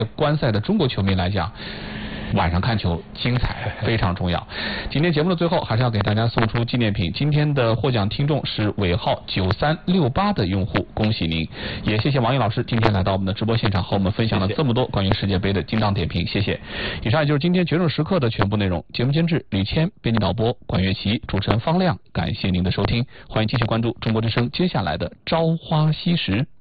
观赛的中国球迷来讲，晚上看球精彩非常重要。今天节目的最后还是要给大家送出纪念品，今天的获奖听众是尾号9368的用户，恭喜您！也谢谢王毅老师今天来到我们的直播现场，和我们分享了这么多关于世界杯的精当点评，谢谢。以上也就是今天决胜时刻的全部内容。节目监制吕谦，编辑导播管乐琪，主持人方亮，感谢您的收听，欢迎继续关注中国之声接下来的朝花夕拾。